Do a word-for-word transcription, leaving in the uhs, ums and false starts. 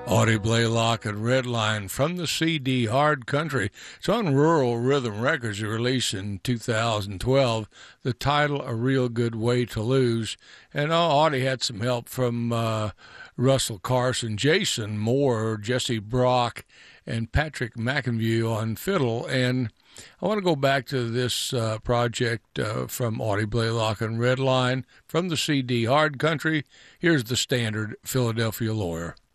Audie Blaylock and Redline from the C D Hard Country. It's on Rural Rhythm Records, released in two thousand twelve. The title, A Real Good Way to Lose. And uh, Audie had some help from uh, Russell Carson, Jason Moore, Jesse Brock, and Patrick McInview on fiddle. And I want to go back to this uh, project uh, from Audie Blaylock and Redline from the C D Hard Country. Here's the standard Philadelphia Lawyer.